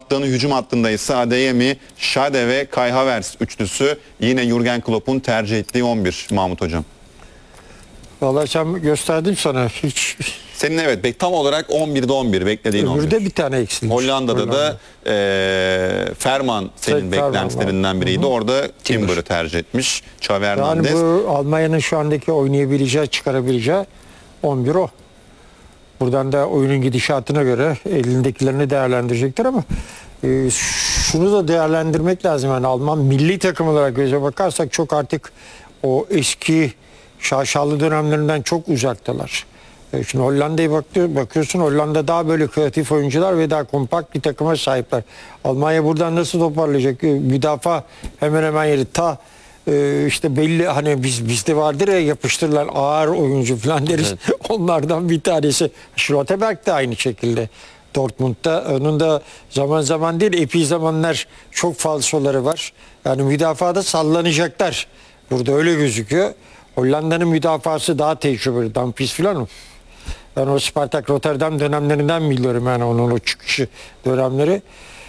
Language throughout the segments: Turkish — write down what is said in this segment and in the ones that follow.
attığını, hücum hattında ise Adeyemi, Schade ve Kai Havertz üçlüsü yine Jürgen Klopp'un tercih ettiği 11 Mahmut Hocam. Vallahi sen gösterdim sana hiç. Senin evet tam olarak 11'de 11 beklediğin 11. Öbürde bir tane eksilmiş. Hollanda'da da Ferman senin beklentilerinden biriydi. Orada Timber'ı tercih etmiş. Xavi Hernandez. Yani bu Almanya'nın şu andaki oynayabileceği, çıkarabileceği 11 o. Buradan da oyunun gidişatına göre elindekilerini değerlendirecektir ama şunu da değerlendirmek lazım. Yani Alman milli takım olarak göze bakarsak çok artık o eski şaşalı dönemlerinden çok uzaktalar. Şimdi Hollanda'ya bakıyorsun, Hollanda daha böyle kreatif oyuncular ve daha kompakt bir takıma sahipler. Almanya buradan nasıl toparlayacak? Müdafaa hemen hemen yeri işte belli, hani bizde vardır ya, yapıştırırlar ağır oyuncu falan deriz. Evet. Onlardan bir tanesi. Schlotterbeck de aynı şekilde. Dortmund'da onun da zaman zaman değil, epey zamanlar çok falsoları var. Yani müdafada sallanacaklar. Burada öyle gözüküyor. Hollanda'nın müdafası daha tecrübeli. Dumfries falan. Ben o Spartak Rotterdam dönemlerinden biliyorum, yani onun o çıkışı dönemleri.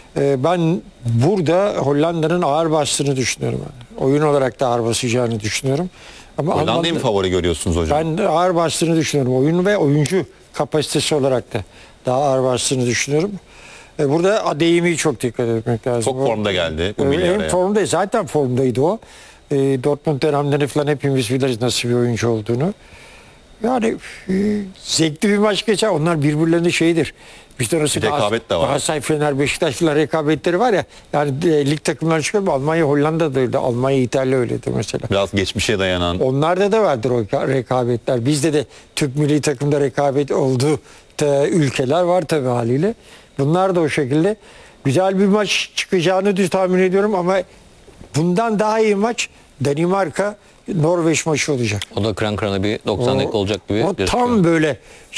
Ben burada Hollanda'nın ağır bastığını düşünüyorum. Yani. Oyun olarak da ağır basacağını düşünüyorum. Ama Hollanda'yı mı favori görüyorsunuz hocam? Ben ağır bastığını düşünüyorum. Oyun ve oyuncu kapasitesi olarak da daha ağır bastığını düşünüyorum. Burada Adeyemi'yi çok dikkat etmek lazım. Çok formda geldi bu milli araya. Formda, zaten formdaydı o. Dortmund dönemleri falan hepimiz biliriz nasıl bir oyuncu olduğunu. Yani zevkli bir maç geçer. Onlar birbirlerine şeydir. İşte nasıl rekabet de var. Galatasaray, Fener, Beşiktaş falan rekabetleri var ya. Yani lig takımları çıkıyor mu? Almanya, Hollanda'da öyle. Almanya, İtalya öyleydi mesela. Biraz geçmişe dayanan. Onlarda da vardır o rekabetler. Bizde de Türk milli takımda rekabet olduğu ülkeler var tabii haliyle. Bunlar da o şekilde. Güzel bir maç çıkacağını tahmin ediyorum ama bundan daha iyi maç Danimarka Norveç maçı olacak. O da kıran kırana bir 90 dakika olacak gibi gözüküyor. Tam böyle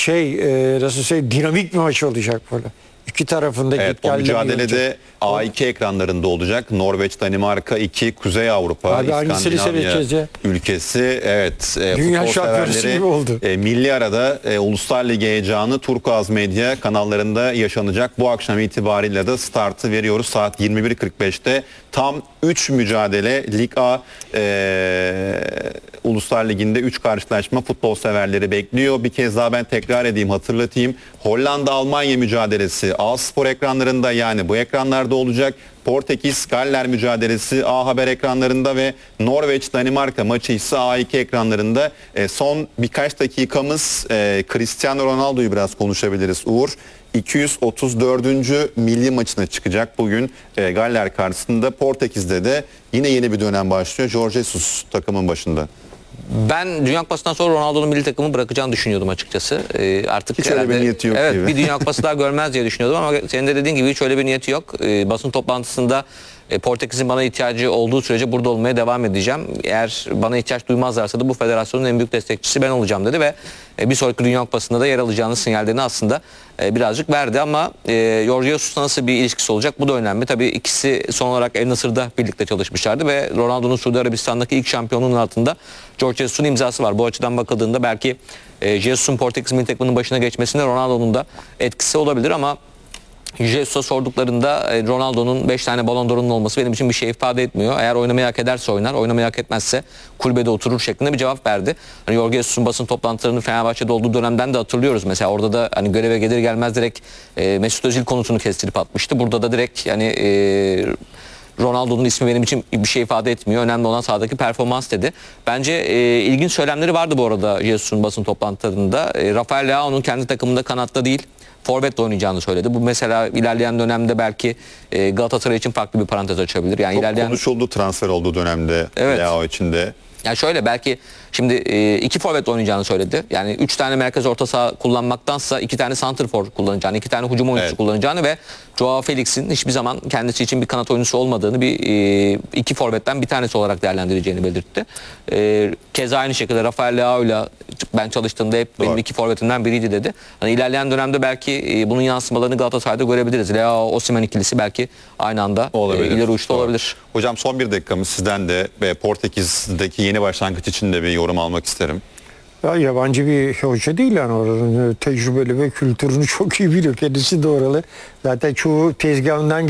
nasıl söyleyeyim, dinamik bir maç olacak böyle. İki tarafında evet, o mücadelede A2 ekranlarında olacak. Norveç, Danimarka 2, Kuzey Avrupa, İskandinavya ülkesi. Evet, dünya şampiyonası gibi oldu. Milli arada Uluslar Ligi heyecanı Turkuaz Medya kanallarında yaşanacak. Bu akşam itibariyle de startı veriyoruz. Saat 21.45'te tam 3 mücadele Lig A Uluslar Ligi'nde 3 karşılaşma futbol severleri bekliyor. Bir kez daha ben tekrar edeyim, hatırlatayım. Hollanda-Almanya mücadelesi A Spor ekranlarında, yani bu ekranlarda olacak. Portekiz-Galler mücadelesi A Haber ekranlarında ve Norveç-Danimarka maçı ise A2 ekranlarında. Son birkaç dakikamız, Cristiano Ronaldo'yu biraz konuşabiliriz Uğur. 234. milli maçına çıkacak bugün Galler karşısında. Portekiz'de de yine yeni bir dönem başlıyor. Jorge Jesus takımın başında. Ben Dünya Kupası'ndan sonra Ronaldo'nun milli takımı bırakacağını düşünüyordum açıkçası. Artık hiç öyle bir niyeti yok evet, gibi. Bir Dünya Kupası daha görmez diye düşünüyordum ama senin de dediğin gibi hiç öyle bir niyeti yok. Basın toplantısında Portekiz'in bana ihtiyacı olduğu sürece burada olmaya devam edeceğim. Eğer bana ihtiyaç duymazlarsa da bu federasyonun en büyük destekçisi ben olacağım dedi ve bir sonraki Dünya Kupası'nda da yer alacağını sinyallerini aslında birazcık verdi ama Jorge Jesus'la nasıl bir ilişkisi olacak, bu da önemli. Tabii ikisi son olarak El Nasır'da birlikte çalışmışlardı ve Ronaldo'nun Suudi Arabistan'daki ilk şampiyonluğun altında Jorge Jesus'un imzası var. Bu açıdan bakıldığında belki Jesus'un Portekiz milli takımının başına geçmesinde Ronaldo'nun da etkisi olabilir ama Jesus'a sorduklarında Ronaldo'nun 5 tane Ballon d'Or'unun olması benim için bir şey ifade etmiyor. Eğer oynamayı hak ederse oynar, oynamayı hak etmezse kulübede oturur şeklinde bir cevap verdi. Hani Jorge Jesus'un basın toplantılarını Fenerbahçe'de olduğu dönemden de hatırlıyoruz. Mesela orada da hani göreve gelir gelmez direkt Mesut Özil konusunu kestirip atmıştı. Burada da direkt yani Ronaldo'nun ismi benim için bir şey ifade etmiyor. Önemli olan sahadaki performans dedi. Bence ilginç söylemleri vardı bu arada Jesus'un basın toplantılarında. Rafael Leao'nun kendi takımında kanatta değil, forvetle oynayacağını söyledi. Bu mesela ilerleyen dönemde belki Galatasaray için farklı bir parantez açabilir. Yani çok ilerleyen konuşuldu transfer olduğu dönemde, evet. Leao için de. Yani şöyle, belki şimdi 2 forvet oynayacağını söyledi. Yani 3 tane merkez orta saha kullanmaktansa 2 tane santrfor kullanacağını, 2 tane hücum oyuncusu kullanacağını ve Joao Felix'in hiçbir zaman kendisi için bir kanat oyuncusu olmadığını, bir 2 forvetten bir tanesi olarak değerlendireceğini belirtti. Keza aynı şekilde Rafael Leao'yla ben çalıştığımda hep benim 2 forvetimden biriydi dedi. Hani ilerleyen dönemde belki bunun yansımalarını Galatasaray'da görebiliriz. Leao Osimhen ikilisi belki aynı anda ileri uçta olabilir. Hocam son bir dakikamız sizden de ve Portekiz'deki yeni başlangıç için de bir yorum almak isterim. Ya yabancı bir hoca değil, yani oranın tecrübeli ve kültürünü çok iyi biliyor. Kendisi de oralı. Zaten çoğu tezgahından